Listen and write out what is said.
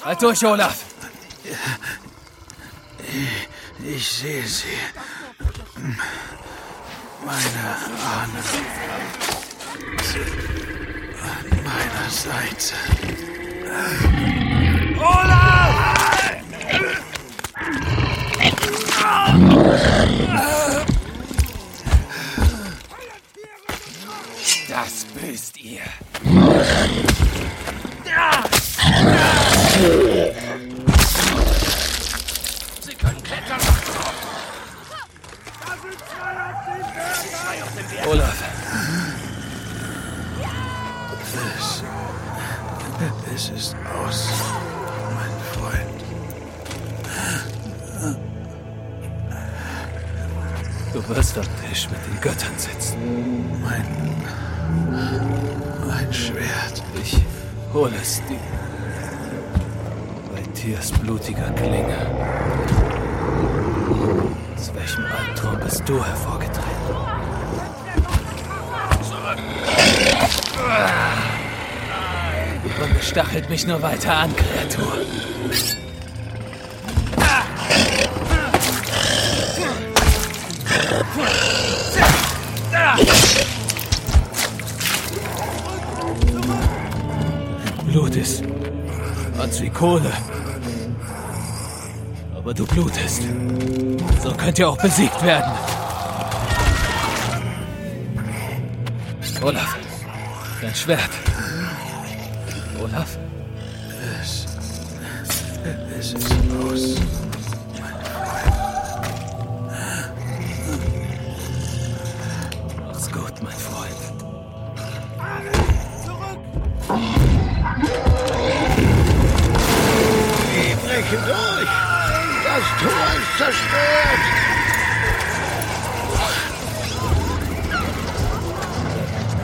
Halt durch, Olaf! Ich sehe sie. Meine Ahnen an meiner Seite. Olaf! Das bist ihr. Sie können klettern. Olaf. Es ist aus, mein Freund. Du wirst am Tisch mit den Göttern sitzen. Mein Schwert. Ich hole es dir. Bei Tyrs blutiger Klinge. Aus welchem Albtraum bist du hervorgetreten? Und es stachelt mich nur weiter an, Kreatur. Blut ist als wie Kohle. Aber du blutest. So könnt ihr auch besiegt werden. Olaf, dein Schwert. Olaf? Es ist aus, mein Freund. Mach's gut, mein Freund. Sie brechen durch! Das Tor ist zerstört!